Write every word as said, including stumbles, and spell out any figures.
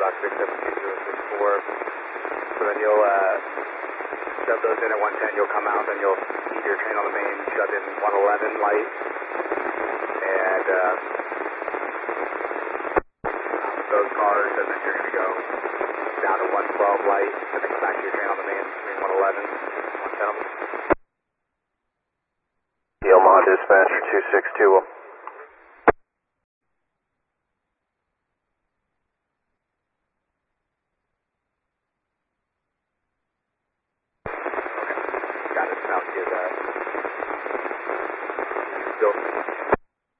Dock six seven two zero six four. So then you'll uh, shove those in at one ten, you'll come out, then you'll feed your train on the main, shove in one eleven light, and uh, those cars, and then you're going to go down to one twelve light, and then come back to your train on the main between one eleven and one ten. Omaha Dispatcher two six two. Got it, sounds good. Uh, still